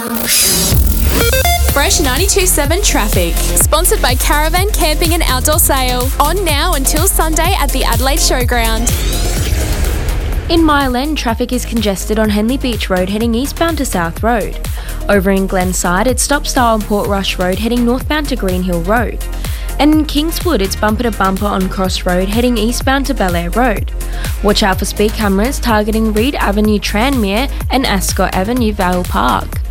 Fresh 92.7 traffic. Sponsored by Caravan Camping and Outdoor Sale. On now until Sunday at the Adelaide Showground. In Mile End, traffic is congested on Henley Beach Road heading eastbound to South Road. Over in Glenside, it stops style on Port Rush Road heading northbound to Green Hill Road. And in Kingswood, it's bumper to bumper on Cross Road heading eastbound to Bel Air Road. Watch out for speed cameras targeting Reed Avenue Tranmere and Ascot Avenue Vale Park.